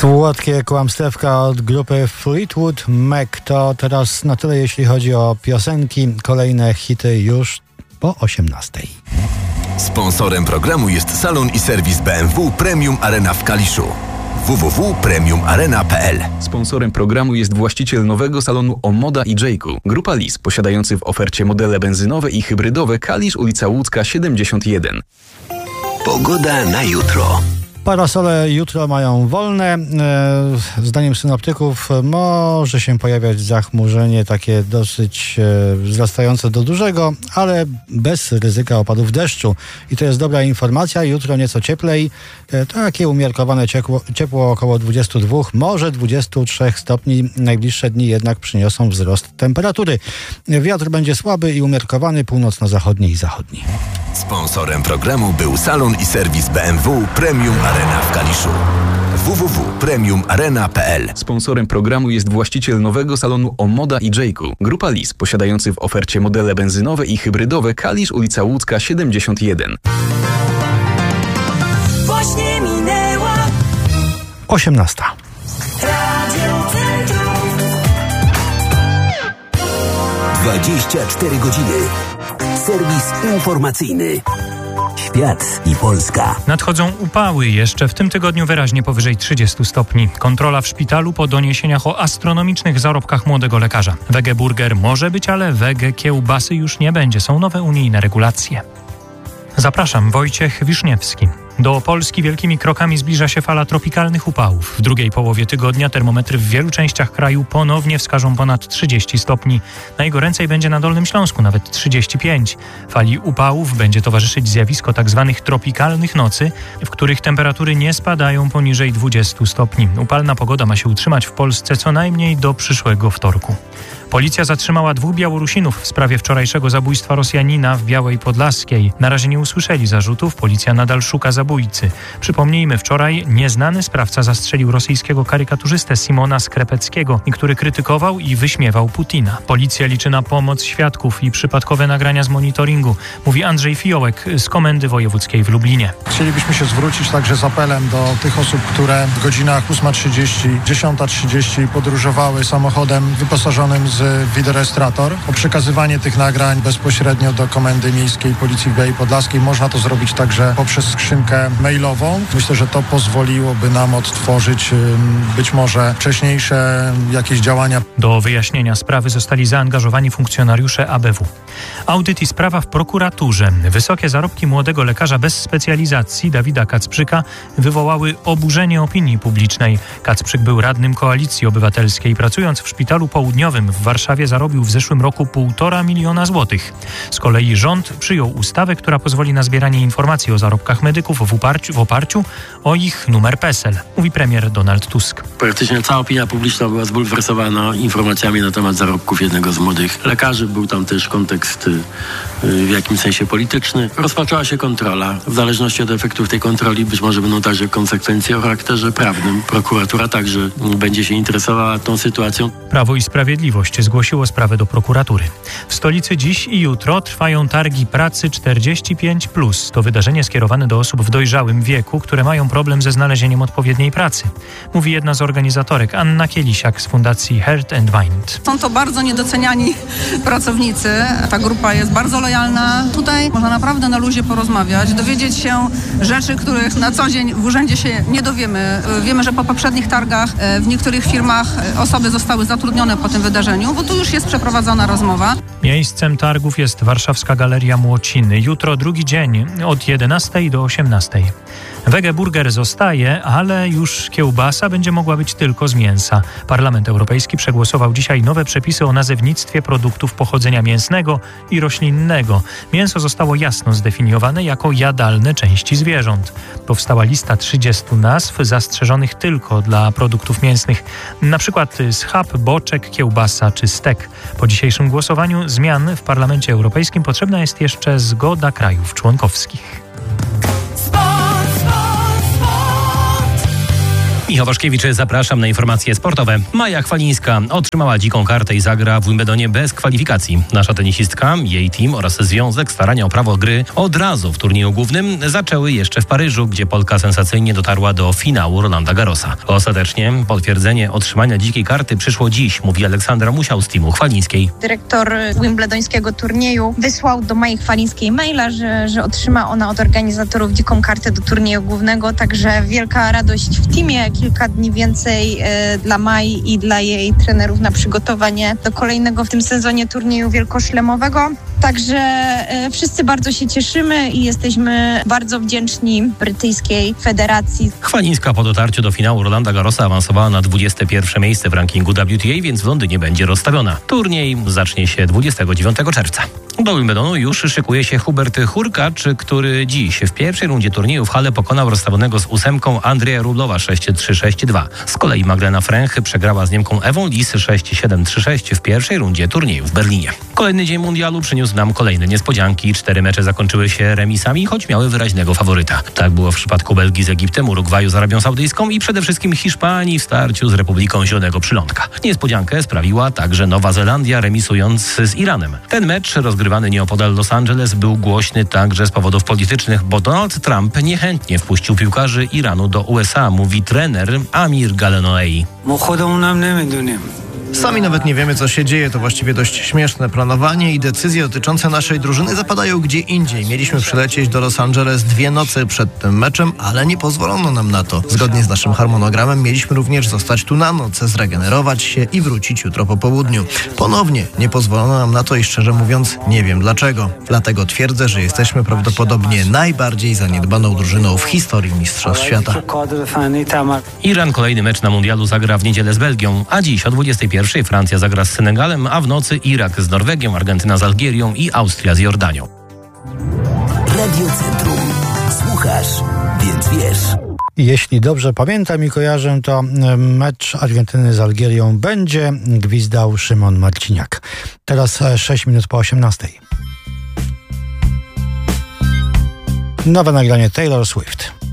Słodkie kłamstewka od grupy Fleetwood Mac to teraz na tyle, jeśli chodzi o piosenki. Kolejne hity już po 18. Sponsorem programu jest salon i serwis BMW Premium Arena w Kaliszu. www.premiumarena.pl. Sponsorem programu jest właściciel nowego salonu Omoda i Jayku. Grupa Lis, posiadający w ofercie modele benzynowe i hybrydowe. Kalisz, ulica Łódzka 71. Pogoda na jutro. Parasole jutro mają wolne. Zdaniem synoptyków może się pojawiać zachmurzenie takie dosyć wzrastające do dużego, ale bez ryzyka opadów deszczu. I to jest dobra informacja. Jutro nieco cieplej. Takie umiarkowane ciepło około 22, może 23 stopni. Najbliższe dni jednak przyniosą wzrost temperatury. Wiatr będzie słaby i umiarkowany, północno-zachodni i zachodni. Sponsorem programu był salon i serwis BMW Premium Arena w Kaliszu. www.premiumarena.pl. Sponsorem programu jest właściciel nowego salonu Omoda i Jayku. Grupa Lis, posiadający w ofercie modele benzynowe i hybrydowe. Kalisz, ulica Łódzka 71. Właśnie minęła 18. Radio Centrum. 24 godziny. Serwis informacyjny. Świat i Polska. Nadchodzą upały. Jeszcze w tym tygodniu wyraźnie powyżej 30 stopni. Kontrola w szpitalu po doniesieniach o astronomicznych zarobkach młodego lekarza. Wege burger może być, ale wege kiełbasy już nie będzie. Są nowe unijne regulacje. Zapraszam, Wojciech Wiszniewski. Do Polski wielkimi krokami zbliża się fala tropikalnych upałów. W drugiej połowie tygodnia termometry w wielu częściach kraju ponownie wskażą ponad 30 stopni. Najgoręcej będzie na Dolnym Śląsku, nawet 35. Fali upałów będzie towarzyszyć zjawisko tzw. tropikalnych nocy, w których temperatury nie spadają poniżej 20 stopni. Upalna pogoda ma się utrzymać w Polsce co najmniej do przyszłego wtorku. Policja zatrzymała 2 Białorusinów w sprawie wczorajszego zabójstwa Rosjanina w Białej Podlaskiej. Na razie nie usłyszeli zarzutów, policja nadal szuka zabójcy. Przypomnijmy, wczoraj nieznany sprawca zastrzelił rosyjskiego karykaturzystę Simona Skrepeckiego, który krytykował i wyśmiewał Putina. Policja liczy na pomoc świadków i przypadkowe nagrania z monitoringu, mówi Andrzej Fiołek z Komendy Wojewódzkiej w Lublinie. Chcielibyśmy się zwrócić także z apelem do tych osób, które w godzinach 8:30, 10:30 podróżowały samochodem wyposażonym z wideorejestrator, o przekazywanie tych nagrań bezpośrednio do Komendy Miejskiej Policji w Białej Podlaskiej. Można to zrobić także poprzez skrzynkę mailową. Myślę, że to pozwoliłoby nam odtworzyć być może wcześniejsze jakieś działania. Do wyjaśnienia sprawy zostali zaangażowani funkcjonariusze ABW. Audyt i sprawa w prokuraturze. Wysokie zarobki młodego lekarza bez specjalizacji Dawida Kacprzyka wywołały oburzenie opinii publicznej. Kacprzyk był radnym Koalicji Obywatelskiej. Pracując w Szpitalu Południowym w Warszawie zarobił w zeszłym roku 1,5 miliona złotych. Z kolei rząd przyjął ustawę, która pozwoli na zbieranie informacji o zarobkach medyków w oparciu o ich numer PESEL, mówi premier Donald Tusk. Praktycznie cała opinia publiczna była zbulwersowana informacjami na temat zarobków jednego z młodych lekarzy. Był tam też kontekst w jakimś sensie polityczny. Rozpoczęła się kontrola. W zależności od efektów tej kontroli być może będą także konsekwencje o charakterze prawnym. Prokuratura także będzie się interesowała tą sytuacją. Prawo i Sprawiedliwość zgłosiło sprawę do prokuratury. W stolicy dziś i jutro trwają targi pracy 45+. To wydarzenie skierowane do osób w dojrzałym wieku, które mają problem ze znalezieniem odpowiedniej pracy. Mówi jedna z organizatorek, Anna Kielisiak z Fundacji Heart and Mind. Są to bardzo niedoceniani pracownicy. Ta grupa jest bardzo lojalna. Tutaj można naprawdę na luzie porozmawiać, dowiedzieć się rzeczy, których na co dzień w urzędzie się nie dowiemy. Wiemy, że po poprzednich targach w niektórych firmach osoby zostały zatrudnione po tym wydarzeniu, bo tu już jest przeprowadzona rozmowa. Miejscem targów jest warszawska Galeria Młociny. Jutro drugi dzień od 11 do 18. Wege burger zostaje, ale już kiełbasa będzie mogła być tylko z mięsa. Parlament Europejski przegłosował dzisiaj nowe przepisy o nazewnictwie produktów pochodzenia mięsnego i roślinnego. Mięso zostało jasno zdefiniowane jako jadalne części zwierząt. Powstała lista 30 nazw zastrzeżonych tylko dla produktów mięsnych, na przykład schab, boczek, kiełbasa czy stek. Po dzisiejszym głosowaniu zmian w Parlamencie Europejskim potrzebna jest jeszcze zgoda krajów członkowskich. Michał Waszkiewicz, zapraszam na informacje sportowe. Maja Chwalińska otrzymała dziką kartę i zagra w Wimbledonie bez kwalifikacji. Nasza tenisistka, jej team oraz związek starania o prawo gry od razu w turnieju głównym zaczęły jeszcze w Paryżu, gdzie Polka sensacyjnie dotarła do finału Rolanda Garrosa. Ostatecznie potwierdzenie otrzymania dzikiej karty przyszło dziś, mówi Aleksandra Musiał z teamu Chwalińskiej. Dyrektor wimbledońskiego turnieju wysłał do Mai Chwalińskiej maila, że otrzyma ona od organizatorów dziką kartę do turnieju głównego, także wielka radość w teamie, kilka dni więcej dla Mai i dla jej trenerów na przygotowanie do kolejnego w tym sezonie turnieju wielkoszlemowego. Także wszyscy bardzo się cieszymy i jesteśmy bardzo wdzięczni brytyjskiej federacji. Chwalińska po dotarciu do finału Rolanda Garrosa awansowała na 21. miejsce w rankingu WTA, więc w Londynie będzie rozstawiona. Turniej zacznie się 29 czerwca. Do Wimbledonu już szykuje się Hubert Hurkacz, który dziś w pierwszej rundzie turnieju w hale pokonał rozstawionego z 8 Andrzeja Rublowa 6-3, 6-2. Z kolei Magdalena Fręch przegrała z Niemką Ewą Lis 6-7, 3-6 w pierwszej rundzie turnieju w Berlinie. Kolejny dzień mundialu przyniósł nam kolejne niespodzianki. 4 mecze zakończyły się remisami, choć miały wyraźnego faworyta. Tak było w przypadku Belgii z Egiptem, Urugwaju z Arabią Saudyjską i przede wszystkim Hiszpanii w starciu z Republiką Zielonego Przylądka. Niespodziankę sprawiła także Nowa Zelandia, remisując z Iranem. Ten mecz rozgrywany nieopodal Los Angeles był głośny także z powodów politycznych, bo Donald Trump niechętnie wpuścił piłkarzy Iranu do USA, mówi trener Amir Galenoei. Sami nawet nie wiemy, co się dzieje. To właściwie dość śmieszne. Planowanie i decyzje dotyczące naszej drużyny zapadają gdzie indziej. Mieliśmy przylecieć do Los Angeles 2 noce przed tym meczem, ale nie pozwolono nam na to. Zgodnie z naszym harmonogramem mieliśmy również zostać tu na noc, zregenerować się i wrócić jutro po południu. Ponownie nie pozwolono nam na to i szczerze mówiąc nie wiem dlaczego. Dlatego twierdzę, że jesteśmy prawdopodobnie najbardziej zaniedbaną drużyną w historii Mistrzostw Świata. Iran kolejny mecz na mundialu zagra w niedzielę z Belgią, a dziś o 21 Francja zagra z Senegalem, a w nocy Irak z Norwegią, Argentyna z Algierią i Austria z Jordanią. Radio Centrum. Słuchasz, więc wiesz. Jeśli dobrze pamiętam i kojarzę, to mecz Argentyny z Algierią będzie gwizdał Szymon Marciniak. Teraz 6 minut po 18. Nowe nagranie Taylor Swift.